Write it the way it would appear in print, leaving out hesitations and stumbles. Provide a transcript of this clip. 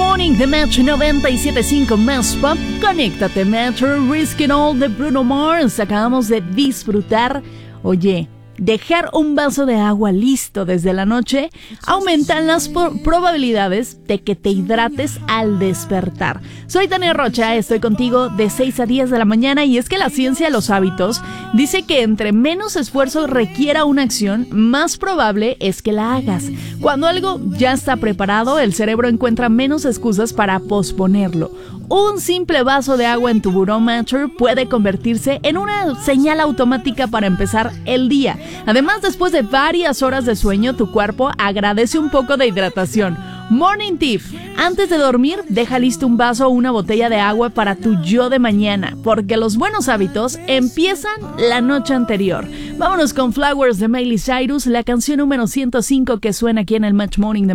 Morning de Metro 97.5 Más Pop. Conéctate, Metro. Risk It All de Bruno Mars. Acabamos de disfrutar. Oye, dejar un vaso de agua listo desde la noche aumentan las probabilidades de que te hidrates al despertar. Soy Tania Rocha, estoy contigo de 6 a 10 de la mañana y es que la ciencia de los hábitos dice que entre menos esfuerzo requiera una acción, más probable es que la hagas. Cuando algo ya está preparado, el cerebro encuentra menos excusas para posponerlo. Un simple vaso de agua en tu barómetro puede convertirse en una señal automática para empezar el día. Además, después de varias horas de sueño, tu cuerpo agradece un poco de hidratación. Morning tip: antes de dormir, deja listo un vaso o una botella de agua para tu yo de mañana, porque los buenos hábitos empiezan la noche anterior. Vámonos con Flowers de Miley Cyrus, la canción número 105 que suena aquí en el Match Morning de